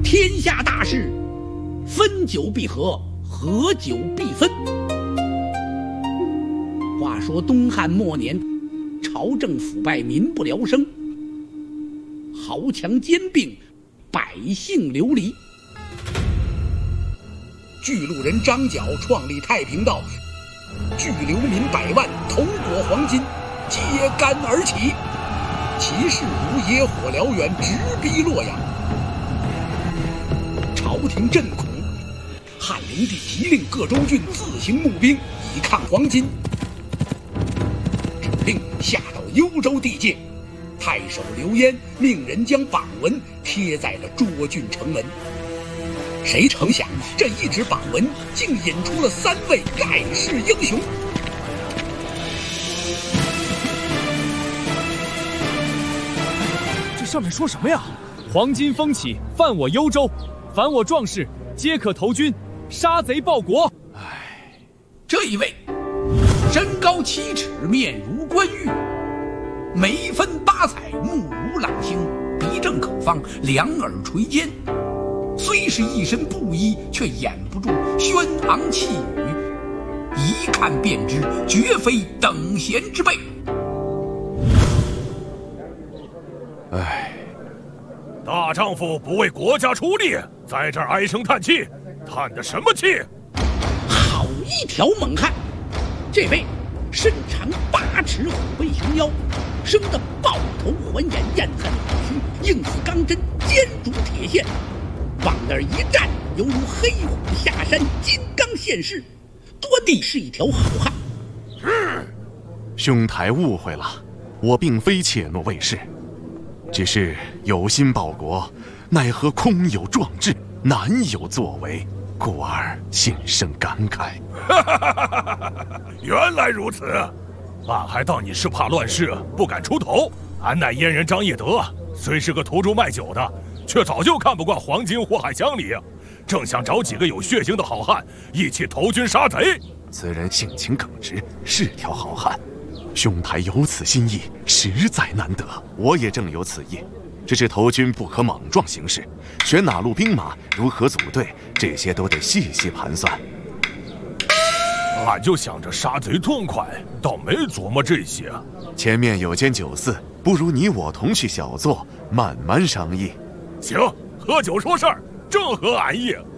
天下大事，分久必合，合久必分。话说东汉末年，朝政腐败，民不聊生，豪强兼并，百姓流离。巨鹿人张角创立太平道，聚流民100万，头裹黄金，揭竿而起，其势如野火燎原，直逼洛阳。朝廷震恐，汉灵帝急令各州郡自行募兵，以抗黄巾。指令下到幽州地界，太守刘焉命人将榜文贴在了涿郡城门。谁成想，这一纸榜文竟引出了3位盖世英雄。 这上面说什么呀？黄巾风起，犯我幽州，凡我壮士皆可投军，杀贼报国。 这一位身高7尺，面如冠玉，眉分8彩，目如朗星，鼻正口方，两耳垂肩。虽是一身布衣，却掩不住轩昂气宇，一看便知绝非等闲之辈。 大丈夫不为国家出力，在这儿唉声叹气，叹的什么气？ 好一条猛汉！这位身长8尺，虎背熊腰，生得豹头环眼，燕汉虎须，硬似钢针，坚如铁线。往那儿一站，犹如黑虎下山，金刚现世，多地是一条好汉。 兄台误会了，我并非怯懦卫士，只是有心报国，奈何空有壮志，难有作为，故而心生感慨。 原来如此，俺还当你是怕乱世不敢出头。俺乃阉人张业德，虽是个屠猪卖酒的，却早就看不惯黄巾祸害乡里，正想找几个有血性的好汉一起投军杀贼。 此人性情耿直，是条好汉。兄台有此心意，实在难得。我也正有此意，只是投军不可莽撞行事，选哪路兵马，如何组队，这些都得细细盘算。 俺就想着杀贼痛快，倒没琢磨这些。 前面有间酒肆，不如你我同去小坐，慢慢商议。 行，喝酒说事儿，正合俺意。